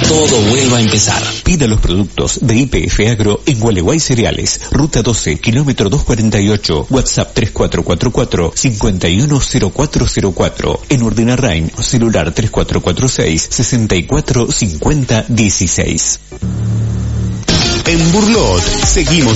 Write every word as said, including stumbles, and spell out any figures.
todo vuelva a empezar. Pida los productos de Y P F Agro en Gualeguay Cereales, Ruta doce, kilómetro doscientos cuarenta y ocho, WhatsApp tres cuatro cuatro cuatro, cinco uno cero cuatro cero cuatro. En Urdinarrain, celular tres cuatro cuatro seis, seis cuatro cinco cero uno seis. En Burlot, seguimos